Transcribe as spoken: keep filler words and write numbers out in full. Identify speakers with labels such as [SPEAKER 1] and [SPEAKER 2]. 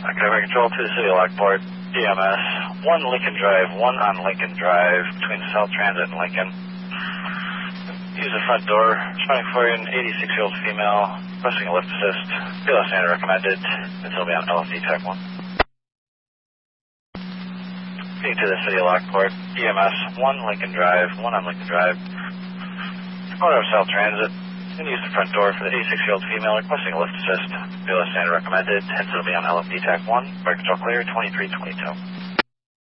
[SPEAKER 1] Okay, Air Control to the City of Lockport, E M S, one Lincoln Drive, one on Lincoln Drive, between South Transit and Lincoln. Use the front door, responding for an eighty-six-year-old female, requesting a lift assist, B L S standard recommended, until be on L F D Tech one. Speaking to the City of Lockport, E M S, one Lincoln Drive, one on Lincoln Drive, corner of South Transit. Going to use the front door for the eighty-six-year-old female requesting a lift assist. B L S standard recommended. Hence it'll be on L F D Tech one. Air Control clear, twenty-three twenty-two.